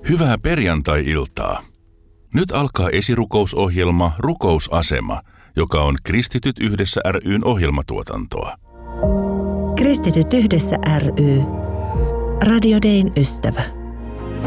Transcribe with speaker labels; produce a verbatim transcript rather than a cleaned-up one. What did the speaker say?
Speaker 1: Hyvää perjantai-iltaa. Nyt alkaa esirukousohjelma Rukousasema, joka on Kristityt yhdessä ry:n ohjelmatuotantoa.
Speaker 2: Kristityt yhdessä ry. Radio Dayn ystävä.